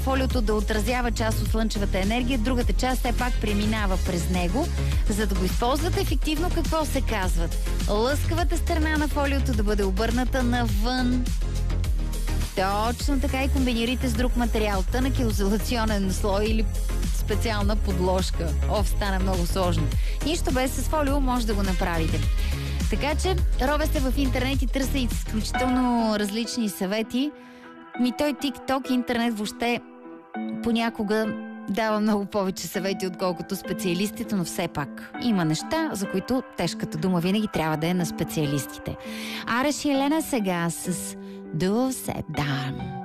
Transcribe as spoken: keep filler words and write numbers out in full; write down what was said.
фолиото да отразява част от слънчевата енергия, другата част все пак преминава през него. За да го използвате ефективно, какво се казват? Лъскавата страна на фолиото да бъде обърната навън. Точно така, и комбинирайте с друг материал, тънък изолационен слой или специална подложка. Оф, стана много сложно. Нищо без с фолио може да го направите. Така че, робя се в интернет и търся изключително различни съвети. Ми той TikTok, интернет въобще понякога дава много повече съвети, отколкото специалистите, но все пак има неща, за които тежката дума винаги трябва да е на специалистите. Араш и Елена сега с Do Set Down.